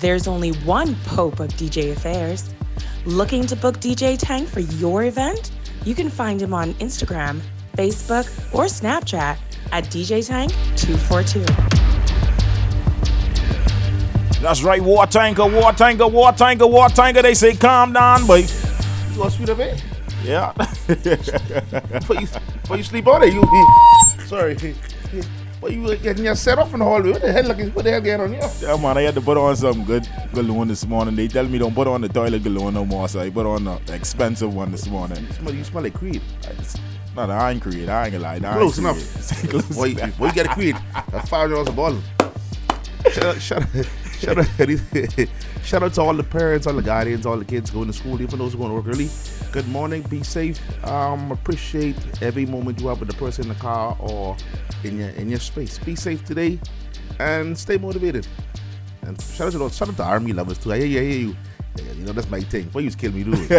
There's only one Pope of DJ affairs. Looking to book DJ Tank for your event? You can find him on Instagram, Facebook, or Snapchat at DJ Tank 242. That's right, war tanker. They say calm down, boy. You want sweet away? Yeah. Before you sleep on it, sorry. But you were getting your set up in the hallway. What the hell going on here? Yeah, man, I had to put on some good cologne this morning. They tell me don't put on the toilet cologne no more, so I put on the expensive one this morning. You smell like Creed. I ain't Creed. I ain't gonna lie. Close enough. Boy, you get a Creed. That's $5 a bottle. Shout out to all the parents, all the guardians, all the kids going to school, even those who are going to work early. Good morning, be safe. Appreciate every moment you have with the person in the car or in your space. Be safe today and stay motivated. And shout out to army lovers too. I hear you. Yeah, you know that's my thing. Why you kill me, dude?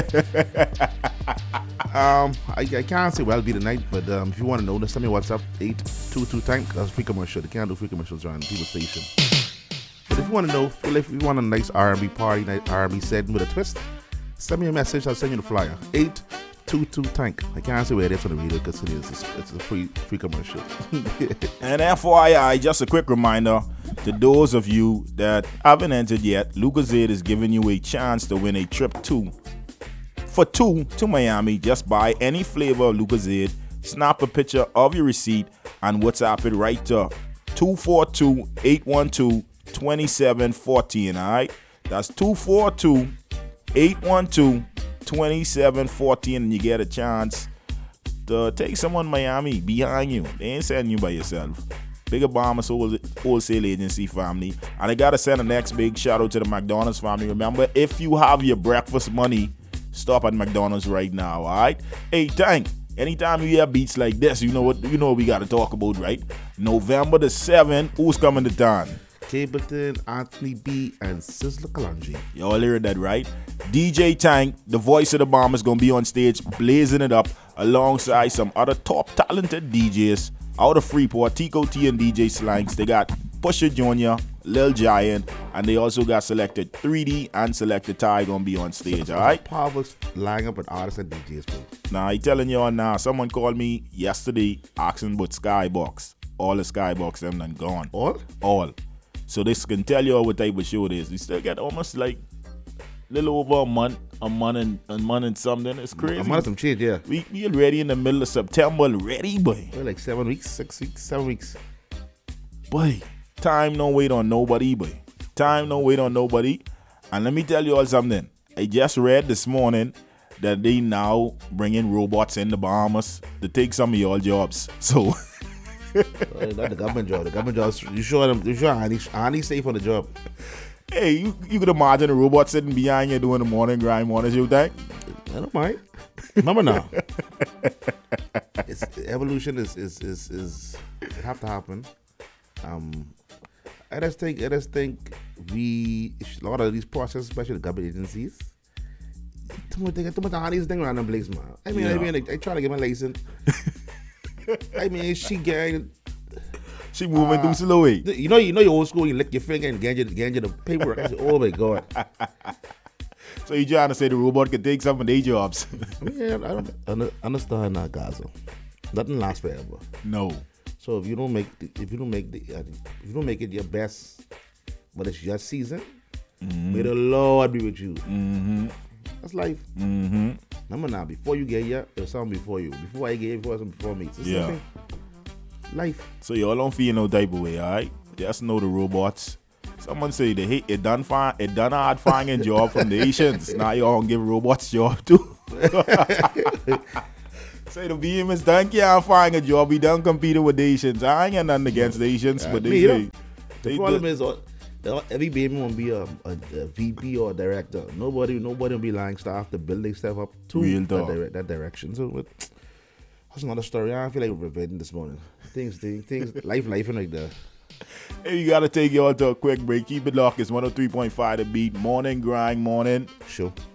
I can't say well be tonight, but if you want to know, just send me WhatsApp 822 Tank. That's free commercial. They can't do free commercials around people's station. But if you want to know, if you want a nice R&B party night, R&B setting with a twist, send me a message. I'll send you the flyer. 822 Tank. I can't say where it is on the radio because it's a free commercial. And FYI, just a quick reminder to those of you that haven't entered yet, Lucozade is giving you a chance to win a trip to Miami. Just buy any flavor of Lucozade, snap a picture of your receipt, and WhatsApp it right to 242-812-2714. All right, that's 242-812-2714, and you get a chance to take someone Miami behind you. They ain't sending you by yourself. Big Obama's wholesale agency family. And I gotta send a next big shout out to the McDonald's family. Remember, if you have your breakfast money, stop at McDonald's right now, alright? Hey, Tank, anytime you hear beats like this, you know what we gotta talk about, right? November the 7th, who's coming to town? Capleton, Anthony B, and Sizzla Kalonji. Y'all heard that, right? DJ Tank, the voice of the bomb, is gonna be on stage blazing it up alongside some other top talented DJs out of Freeport, Tico T and DJ Slangs. They got Pusha Jr., Lil Giant, and they also got Selected 3D and Selected Ty gonna be on stage, alright? Powerful lying up with artists and DJs, bro. Now, I telling y'all now, someone called me yesterday asking about Skybox. All the Skybox them done gone. All. So this can tell y'all what type of show it is. We still get almost like little over a month and something. It's crazy. A month and some change, yeah. We already in the middle of September already, boy. We're like 7 weeks, 6 weeks, 7 weeks. Boy, time don't wait on nobody, boy. Time don't wait on nobody. And let me tell you all something. I just read this morning that they now bringing robots in the Bahamas to take some of y'all jobs. So... Not the government job. The government job, you sure Annie's safe on the job. Hey, you could imagine a robot sitting behind you doing the morning grind mornings, you think? I don't mind. Remember now. Evolution is it have to happen. I just think a lot of these processes, especially the government agencies, too much Annie's thing around the place, man. I try to get my license. I mean, she moving too slow. You know your old school. You lick your finger and get you the paperwork. I said, oh my god. So you trying to say the robot could take some of their jobs? Yeah, I don't understand that, Gaza. Nothing lasts forever. No. So if you don't make it your best, but it's your season, may the Lord be with you. Mm-hmm. That's life. Mm-hmm. Remember now, before you get here, there's something before you. Before I get here, there's something before me. It's the same thing. Life. So y'all don't feel no type of way, alright? Just know the robots. Someone say it done hard finding job from the Asians. Now y'all gonna give robots job too. Say the BMS done can't find a job. We done competing with the Asians. I ain't got nothing against the Asians, but they say the problem is every baby won't be a VP or a director. Nobody will be lying staff to build their stuff up to that direction. So that's another story. I feel like we're repeating this morning. Things, life and like that. Hey, you gotta take y'all to a quick break. Keep it locked. It's 103.5 The Beat. Morning grind, morning show.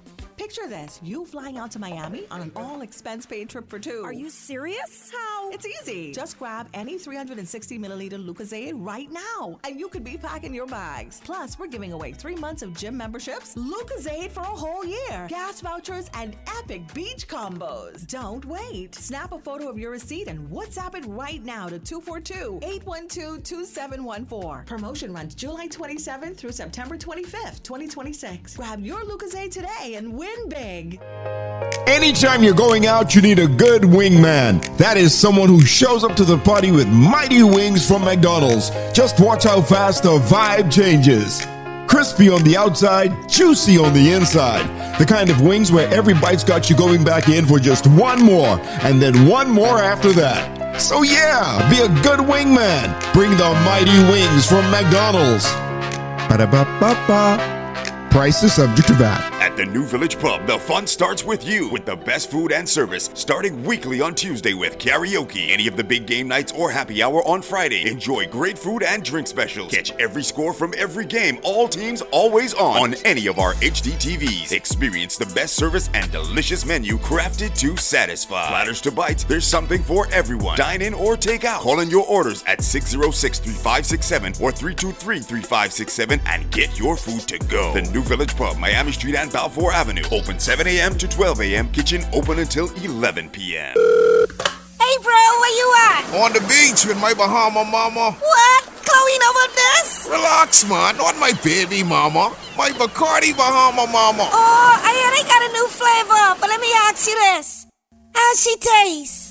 Picture this, you flying out to Miami on an all-expense-paid trip for two. Are you serious? How? It's easy. Just grab any 360-milliliter Lucozade right now, and you could be packing your bags. Plus, we're giving away 3 months of gym memberships, Lucozade for a whole year, gas vouchers, and epic beach combos. Don't wait. Snap a photo of your receipt and WhatsApp it right now to 242-812-2714. Promotion runs July 27th through September 25th, 2026. Grab your Lucozade today and win big. Anytime you're going out, you need a good wingman. That is someone who shows up to the party with mighty wings from McDonald's. Just watch how fast the vibe changes. Crispy on the outside, juicy on the inside. The kind of wings where every bite's got you going back in for just one more, and then one more after that. So yeah, be a good wingman. Bring the mighty wings from McDonald's. Ba-da-ba-ba-ba. Price is subject to VAT. At the New Village Pub, the fun starts with you, with the best food and service, starting weekly on Tuesday with karaoke. Any of the big game nights or happy hour on Friday. Enjoy great food and drink specials. Catch every score from every game, all teams, always on any of our HD TVs. Experience the best service and delicious menu crafted to satisfy. Platters to bites, there's something for everyone. Dine in or take out. Call in your orders at 606-3567 or 323-3567 and get your food to go. The New Village Pub, Miami Street and Balfour Avenue. Open 7 a.m. to 12 a.m. Kitchen open until 11 p.m. Hey, bro, where you at? On the beach with my Bahama mama. What? Chloe know about this? Relax, man. Not my baby mama. My Bacardi Bahama mama. Oh, I hear they got a new flavor, but let me ask you this. How's she taste?